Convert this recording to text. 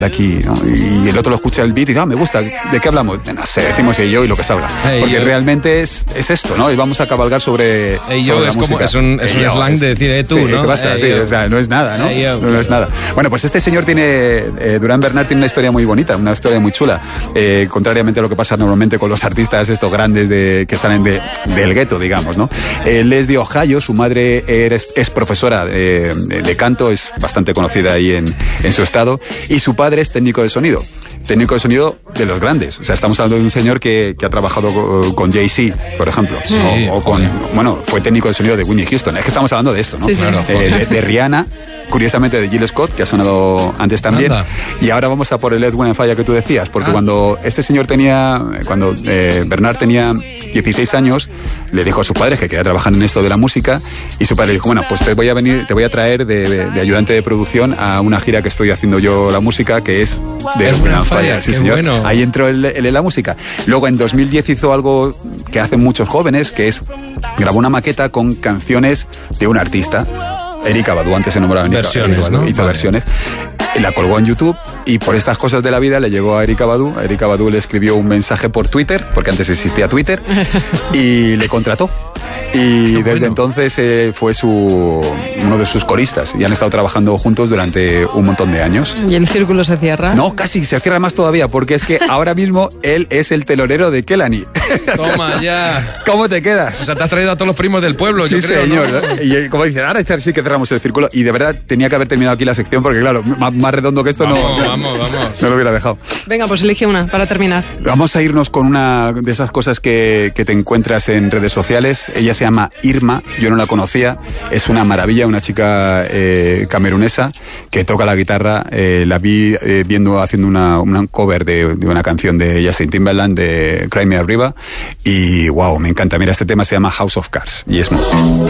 aquí, ¿no? Y el otro lo escucha el beat y dice, me gusta, ¿de qué hablamos? No sé, decimos yo y lo que salga. Porque realmente es esto, ¿no? Y vamos a cabalgar sobre la música. Es un slang de decir tú, sí, ¿no? ¿Qué pasa? Sí, o sea, no es nada, ¿no? No es nada. Bueno, pues este señor tiene, Durán Bernat tiene una historia muy bonita, una historia muy chula. Contrariamente a lo que pasa normalmente con los artistas estos grandes que salen del gueto, digamos, ¿no? Él es de Ohio, su madre es profesora de canto, es bastante conocida ahí en su estado, y su padre es técnico de sonido de los grandes. O sea, estamos hablando de un señor que ha trabajado con Jay-Z, por ejemplo, sí, fue técnico de sonido de Whitney Houston. Es que estamos hablando de esto, ¿no? Sí, claro, de Rihanna, curiosamente de Jill Scott, que ha sonado antes también. Anda. Y ahora vamos a por el Earth, Wind & Fire que tú decías, porque cuando este señor Bernard tenía 16 años, le dijo a sus padres que quería trabajar en esto de la música, y su padre le dijo, bueno, pues te voy a traer de ayudante de producción a una gira que estoy haciendo yo la música, que es de Earth, Wind & Fire. Sí, señor. Bueno. Ahí entró en la música. Luego en 2010 hizo algo que hacen muchos jóvenes, que es grabó una maqueta con canciones de un artista. Erykah Badu, antes se nombraba versiones, ¿no? Hizo versiones. La colgó en YouTube y por estas cosas de la vida le llegó a Erykah Badu. Erykah Badu le escribió un mensaje por Twitter, porque antes existía Twitter, y le contrató. Y desde entonces fue uno de sus coristas y han estado trabajando juntos durante un montón de años. ¿Y el círculo se cierra? No, casi, se cierra más todavía, porque es que ahora mismo él es el telonero de Kehlani. Toma ya. ¿Cómo te quedas? O sea, te has traído a todos los primos del pueblo, sí, yo creo, señor, ¿no? Y como dicen, ahora sí que cerramos el círculo, y de verdad tenía que haber terminado aquí la sección, porque claro, más redondo que esto vamos. No lo hubiera dejado. Venga, pues elige una para terminar. Vamos a irnos con una de esas cosas que te encuentras en redes sociales. Ella se llama Irma, yo no la conocía, es una maravilla, una chica camerunesa que toca la guitarra. La vi haciendo una cover de una canción de Justin Timberland, de Cry Me a River, y wow, me encanta. Mira, este tema se llama House of Cards y es muy...